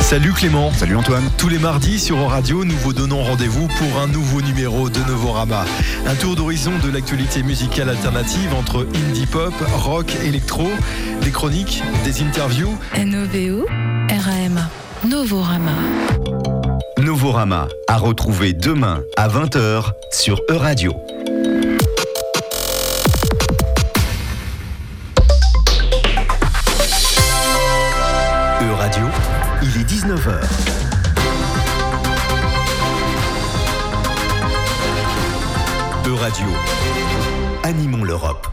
Salut Clément. Salut Antoine. Tous les mardis sur Euradio, nous vous donnons rendez-vous pour un nouveau numéro de Novorama. Un tour d'horizon de l'actualité musicale alternative entre indie pop, rock, électro, des chroniques, des interviews. NOVO, RAMA, Novorama. Novorama, à retrouver demain à 20h sur Euradio. Euradio, il est 19h. Euradio, animons l'Europe.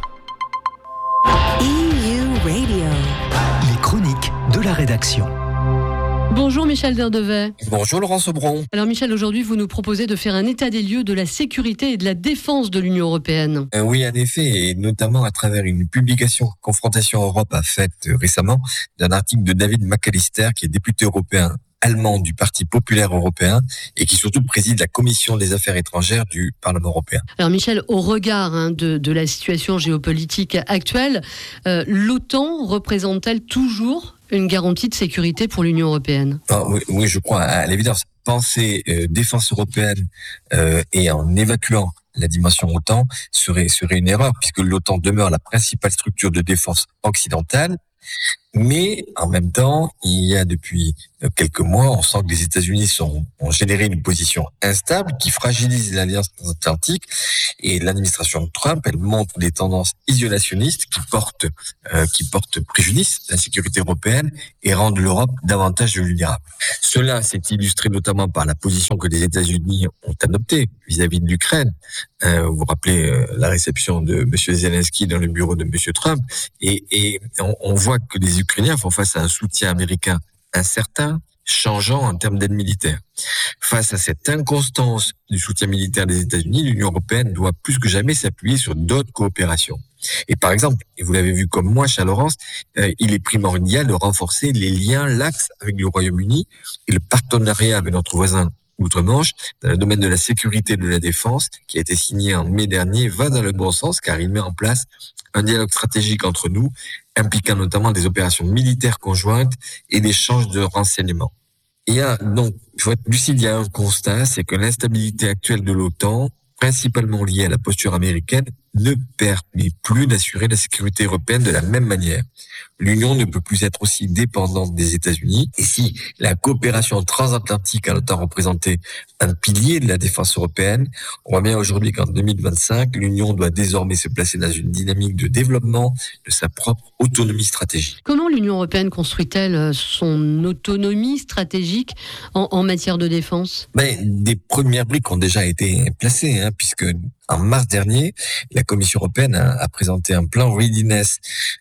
EU Radio. Les chroniques de la rédaction. Bonjour Michel Derdevet. Bonjour Laurent Sobron. Alors Michel, aujourd'hui vous nous proposez de faire un état des lieux de la sécurité et de la défense de l'Union européenne. Oui, en effet, et notamment à travers une publication que Confrontation Europe a faite récemment d'un article de David McAllister, qui est député européen allemand du Parti populaire européen et qui surtout préside la commission des affaires étrangères du Parlement européen. Alors Michel, au regard de la situation géopolitique actuelle, l'OTAN représente-t-elle toujours une garantie de sécurité pour l'Union européenne ? Oui, je crois, à l'évidence. Penser défense européenne et en évacuant la dimension OTAN serait une erreur, puisque l'OTAN demeure la principale structure de défense occidentale. Mais en même temps, il y a depuis quelques mois, on sent que les États-Unis ont généré une position instable qui fragilise l'Alliance transatlantique, et l'administration Trump, elle montre des tendances isolationnistes qui portent préjudice à la sécurité européenne et rendent l'Europe davantage vulnérable. Cela s'est illustré notamment par la position que les États-Unis ont adoptée vis-à-vis de l'Ukraine. Vous vous rappelez la réception de M. Zelensky dans le bureau de M. Trump, et on voit que les Ukrainiens font face à un soutien américain incertain, changeant en termes d'aide militaire. Face à cette inconstance du soutien militaire des États-Unis, l'Union européenne doit plus que jamais s'appuyer sur d'autres coopérations. Et par exemple, et vous l'avez vu comme moi, cher Laurence, il est primordial de renforcer les liens laxes avec le Royaume-Uni et le partenariat avec notre voisin outre-Manche dans le domaine de la sécurité et de la défense, qui a été signé en mai dernier, va dans le bon sens, car il met en place un dialogue stratégique entre nous, impliquant notamment des opérations militaires conjointes et l'échange de renseignements. Il faut être lucide, il y a un constat, c'est que l'instabilité actuelle de l'OTAN, principalement liée à la posture américaine, ne permet plus d'assurer la sécurité européenne de la même manière. L'Union ne peut plus être aussi dépendante des États-Unis. Et si la coopération transatlantique a longtemps représenté un pilier de la défense européenne, on voit bien aujourd'hui qu'en 2025, l'Union doit désormais se placer dans une dynamique de développement de sa propre autonomie stratégique. Comment l'Union européenne construit-elle son autonomie stratégique en matière de défense ? Des premières briques ont déjà été placées, puisque en mars dernier, la Commission européenne a présenté un plan Readiness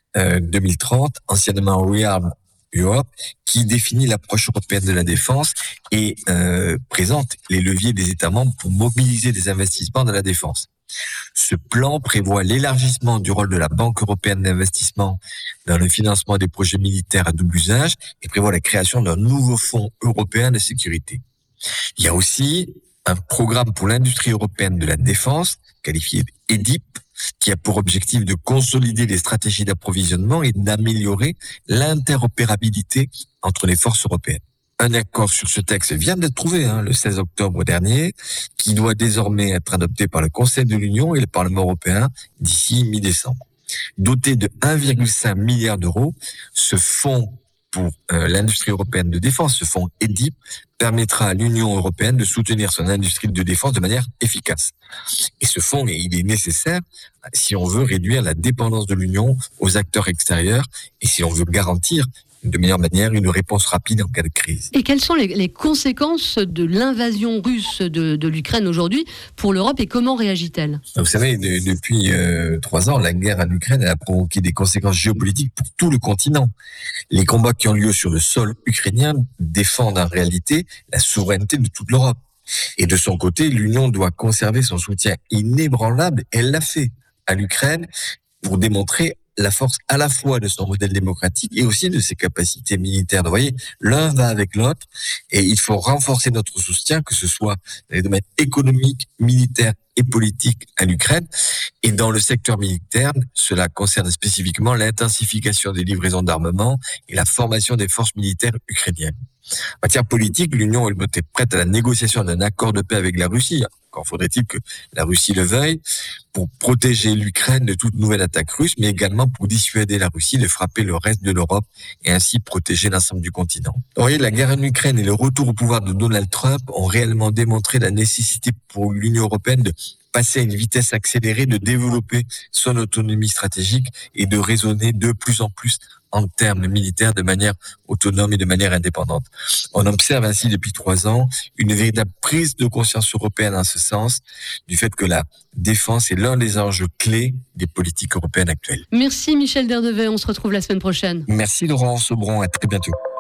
2030, anciennement Rearm Europe, qui définit l'approche européenne de la défense et présente les leviers des États membres pour mobiliser des investissements dans la défense. Ce plan prévoit l'élargissement du rôle de la Banque européenne d'investissement dans le financement des projets militaires à double usage et prévoit la création d'un nouveau fonds européen de sécurité. Il y a aussi un programme pour l'industrie européenne de la défense, qualifié EDIP, qui a pour objectif de consolider les stratégies d'approvisionnement et d'améliorer l'interopérabilité entre les forces européennes. Un accord sur ce texte vient d'être trouvé le 16 octobre dernier, qui doit désormais être adopté par le Conseil de l'Union et le Parlement européen d'ici mi-décembre. Doté de 1,5 milliard d'euros, ce fonds pour l'industrie européenne de défense, ce fonds EDIP, permettra à l'Union européenne de soutenir son industrie de défense de manière efficace. Et ce fonds, il est nécessaire si on veut réduire la dépendance de l'Union aux acteurs extérieurs et si on veut garantir de meilleure manière une réponse rapide en cas de crise. Et quelles sont les conséquences de l'invasion russe de l'Ukraine aujourd'hui pour l'Europe et comment réagit-elle ? Vous savez, depuis 3 ans, la guerre en Ukraine a provoqué des conséquences géopolitiques pour tout le continent. Les combats qui ont lieu sur le sol ukrainien défendent en réalité la souveraineté de toute l'Europe. Et de son côté, l'Union doit conserver son soutien inébranlable, elle l'a fait, à l'Ukraine pour démontrer la force à la fois de son modèle démocratique et aussi de ses capacités militaires. Vous voyez, l'un va avec l'autre et il faut renforcer notre soutien, que ce soit dans les domaines économiques, militaires et politiques à l'Ukraine. Et dans le secteur militaire, cela concerne spécifiquement l'intensification des livraisons d'armement et la formation des forces militaires ukrainiennes. En matière politique, l'Union était prête à la négociation d'un accord de paix avec la Russie. Encore faudrait-il que la Russie le veuille, pour protéger l'Ukraine de toute nouvelle attaque russe, mais également pour dissuader la Russie de frapper le reste de l'Europe et ainsi protéger l'ensemble du continent. Vous voyez, la guerre en Ukraine et le retour au pouvoir de Donald Trump ont réellement démontré la nécessité pour l'Union européenne de passer à une vitesse accélérée, de développer son autonomie stratégique et de raisonner de plus en plus en termes militaires de manière autonome et de manière indépendante. On observe ainsi depuis 3 ans une véritable prise de conscience européenne en ce sens, du fait que la défense est l'un des enjeux clés des politiques européennes actuelles. Merci Michel Derdevey, on se retrouve la semaine prochaine. Merci Laurent Sobron, à très bientôt.